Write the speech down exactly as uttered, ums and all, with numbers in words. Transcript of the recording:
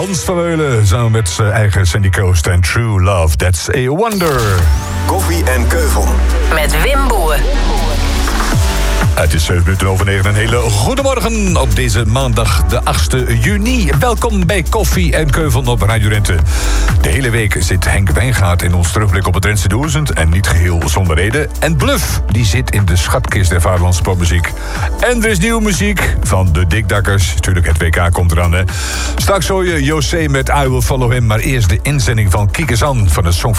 Hans van Meulen samen met zijn eigen Sandy Coast en True Love, That's a Wonder. Koffie en Keuvel. Met Wim Boer. Het is zeven minuten over negen. Een hele goede morgen op deze maandag de achtste juni. Welkom bij Koffie en Keuvel op Radio Drenthe. De hele week zit Henk Wijngaard in ons terugblik op het Drentse duizend. En niet geheel zonder reden. En Bluff, die zit in de schatkist der vaderlandse popmuziek. En er is nieuwe muziek van de Dikdakkers. Natuurlijk, het W K komt eraan, hè. Straks hoor je José met I Will Follow Him. Maar eerst de inzending van Kiekes An van het Songfestival